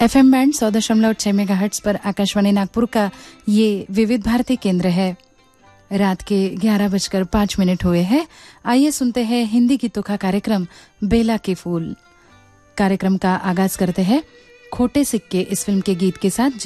FM band 100.6 megahertz पर आकाशवाणी नागपुर का ये विविध भारती केंद्र है। रात के 11:05 हुए हैं। आइए सुनते हैं हिंदी गीतों का कार्यक्रम बेला के फूल। कार्यक्रम का आगाज करते हैं खोटे सिक्के इस फिल्म के गीत के साथ।